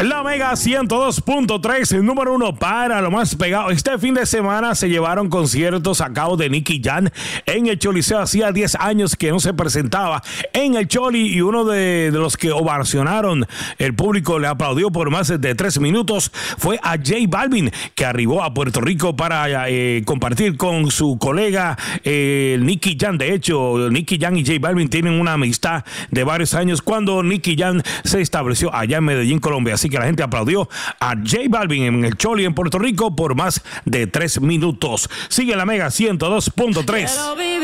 La Mega 102.3, el número uno para lo más pegado. Este fin de semana se llevaron conciertos a cabo de Nicky Jam en el Choliseo. Hacía 10 años que no se presentaba en el Choli y uno de los que ovacionaron, el público le aplaudió por más de 3 minutos, fue a J Balvin, que arribó a Puerto Rico para compartir con su colega Nicky Jam. De hecho, Nicky Jam y J Balvin tienen una amistad de varios años cuando Nicky Jam se estableció allá en Medellín, Colombia. Así que la gente aplaudió a J Balvin en el Choli en Puerto Rico por más de 3 minutos. Sigue la Mega 102.3.